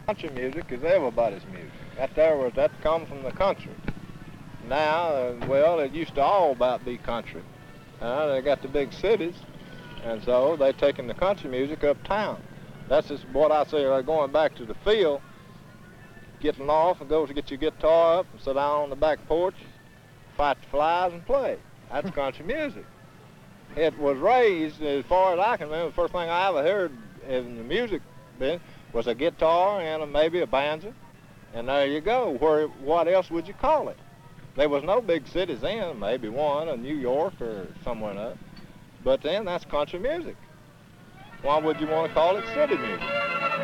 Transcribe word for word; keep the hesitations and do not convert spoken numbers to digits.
Country music is everybody's music. That there was, that come from the country. Now, uh, well, it used to all about be country. Uh, they got the big cities, and so they taking the country music uptown. That's just what I say, like going back to the field, getting off and go to get your guitar up and sit down on the back porch, fight the flies and play. That's country music. It was raised, as far as I can remember, the first thing I ever heard in the music business was a guitar and a, maybe a banjo, and there you go. Where, what else would you call it? There was no big cities then, maybe one, a New York or somewhere else. But then that's country music. Why would you want to call it city music?